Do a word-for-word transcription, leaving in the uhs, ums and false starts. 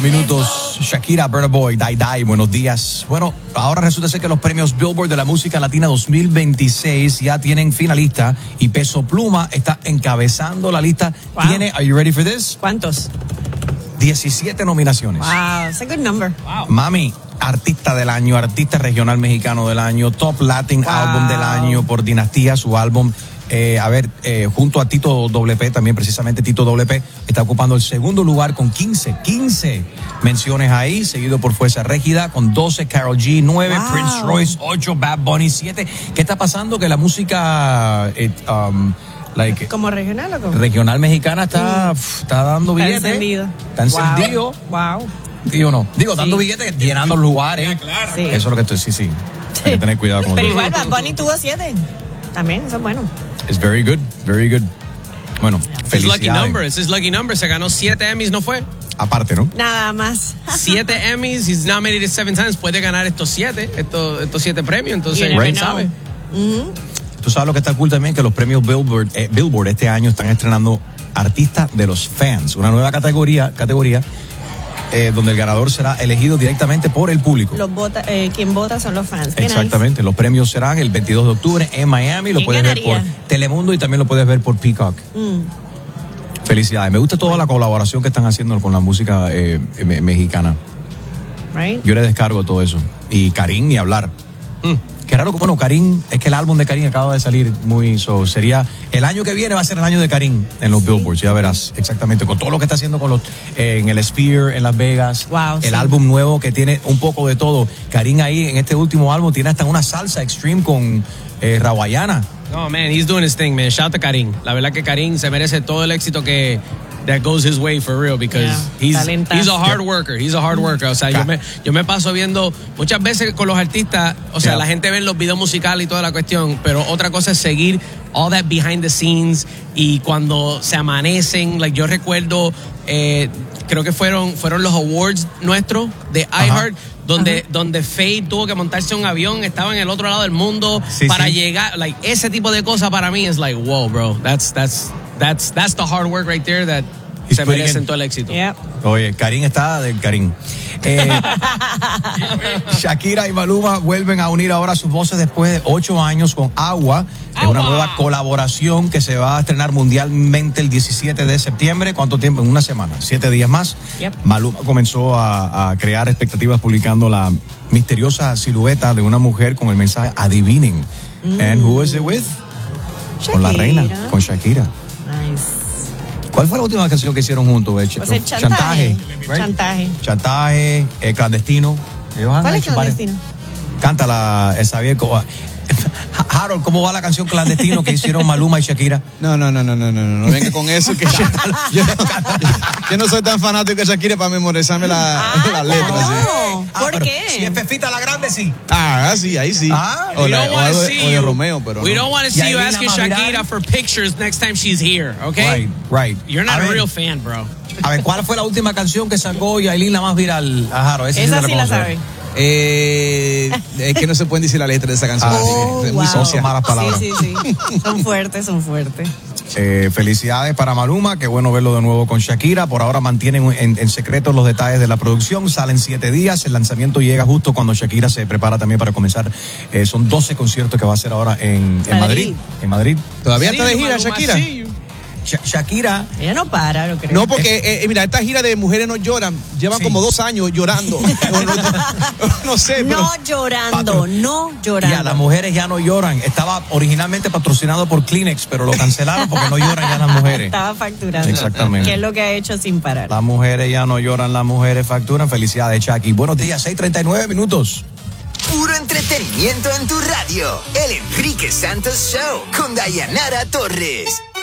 minutos. Shakira, Burna Boy, Die Die, buenos días. Bueno, ahora resulta ser que los premios Billboard de la música latina dos mil veintiséis ya tienen finalista y Peso Pluma está encabezando la lista. Wow. Tiene, are you ready for this? ¿Cuántos? diecisiete nominaciones. Wow, it's a good number. Wow. Mami, artista del año, artista regional mexicano del año, Top Latin Wow. Album del año por Dinastía, su álbum. Eh, a ver, eh, junto a Tito W P, también precisamente Tito W P está ocupando el segundo lugar con quince, quince menciones ahí, seguido por Fuerza Régida con doce, Karol G, nueve, Wow. Prince Royce, ocho, Bad Bunny, siete. ¿Qué está pasando? Que la música eh, um, like, ¿Como regional o como? regional mexicana está, mm. pf, está dando Está billetes. encendido. Está encendido. Wow. wow. Digo, no. Digo, Sí. dando billetes, llenando los lugares. Yeah, claro. Sí. Eso es lo que estoy, sí, sí. Hay que tener cuidado con Pero eso. igual, Bad Bunny tuvo siete. También, eso es bueno. It's very good, very good. Bueno, His lucky felicidades. number, it's his lucky number. Se ganó siete Emmys, ¿no fue? Aparte, ¿no? Nada más. Siete Emmys, he's nominated seven times. Puede ganar estos siete, estos, estos siete premios. Entonces, You never ¿quién know. sabe? Mm-hmm. Tú sabes lo que está cool también, que los premios Billboard, eh, Billboard este año están estrenando artistas de los fans, una nueva categoría, categoría eh, donde el ganador será elegido directamente por el público. Los vota, eh, quien vota son los fans. Qué Exactamente, los premios serán el veintidós de octubre en Miami, lo ¿Quién puedes ver ganaría? por Telemundo y también lo puedes ver por Peacock. nice. Mm. Felicidades, me gusta toda la colaboración que están haciendo con la música eh, me- mexicana. Right? Yo le descargo todo eso. Y Karim, ni hablar. Mm. Qué raro que, bueno, Karim, es que el álbum de Karim acaba de salir muy, so, sería, el año que viene va a ser el año de Karim en los Billboards, ya verás, exactamente, con todo lo que está haciendo con los, eh, en el Sphere, en Las Vegas, Wow, el sí. álbum nuevo que tiene un poco de todo. Karim ahí, en este último álbum, tiene hasta una salsa extreme con eh, rawayana. No, man, he's doing his thing, man. Shout out to Karim. La verdad que Karim se merece todo el éxito que that goes his way for real because Yeah, he's talentazo. he's a hard worker. He's a hard worker. O sea, yo me yo me paso viendo muchas veces con los artistas, o sea, Yeah. la gente ve los videos musicales y toda la cuestión, pero otra cosa es seguir all that behind the scenes y cuando se amanecen, like yo recuerdo eh, creo que fueron fueron los awards nuestros de Ajá. iHeart donde, donde Faye tuvo que montarse un avión, estaba en el otro lado del mundo Sí, para sí. llegar, like ese tipo de cosas para mí es like, wow, bro, that's that's that's that's the hard work right there that He's se putting merecen in- todo el éxito. Yep. Oye, Karim está del Karim. Eh, Shakira y Maluma vuelven a unir ahora sus voces después de ocho años con Agua. Es una Agua. nueva colaboración que se va a estrenar mundialmente el diecisiete de septiembre. ¿Cuánto tiempo? En una semana, siete días más. Yep. Maluma comenzó a, a crear expectativas publicando la misteriosa silueta de una mujer con el mensaje Adivinen. And who is it with? Con la Shakira. reina, con Shakira. Nice. ¿Cuál fue la última canción que hicieron juntos? eh? O sea, chantaje. right? Chantaje. Chantaje, eh, clandestino. Ellos han ¿Cuál es hecho varias- clandestino? Cántala, esa bien. Harold, ¿cómo va la canción Clandestino que hicieron Maluma y Shakira? No, no, no, no, no, no, no, no venga con eso que yo, yo, yo no soy tan fanático de Shakira para memorizarme la, Ah, las letras. ¿sí? no. Ah, ¿Por pero qué? Si es Fefita la Grande, sí. Ah, sí, ahí sí. Ah, o, We la, don't o, wanna de, see o de you. Romeo, pero We no. don't want to Y see ahí you viene asking la más Shakira viral. for pictures next time she's here, okay? Right, right. You're not a a, ver, real fan, bro. A ver, ¿cuál fue la última canción que sacó Yailin la más viral? A Harold, ese Esa sí, sí te la conoce. sabe. Eh, es que no se pueden decir la letra de esa canción. Ah, así, Oh, es muy wow. sucia. malas palabras. Sí, sí, sí. Son fuertes, son fuertes. Eh, felicidades para Maluma, qué bueno verlo de nuevo con Shakira. Por ahora mantienen en, en secreto los detalles de la producción. Salen siete días, el lanzamiento llega justo cuando Shakira se prepara también para comenzar. Eh, son doce conciertos que va a hacer ahora en, en Madrid. Madrid. En Madrid. ¿Todavía Sí, está de gira Maluma, Shakira? sí. Sha- Shakira, Ella no para, lo creo. No, porque, eh, mira, esta gira de Mujeres No Lloran, llevan Sí. como dos años llorando. O no, no sé, pero... No llorando, Patro- no ya llorando. las mujeres ya no lloran. Estaba originalmente patrocinado por Kleenex, pero lo cancelaron porque no lloran ya las mujeres. Estaba facturando. Exactamente. Que es lo que ha hecho sin parar. Las mujeres ya no lloran, las mujeres facturan. Felicidades, Shaki. Buenos días, seis treinta y nueve minutos. Puro entretenimiento en tu radio. El Enrique Santos Show con Dayanara Torres.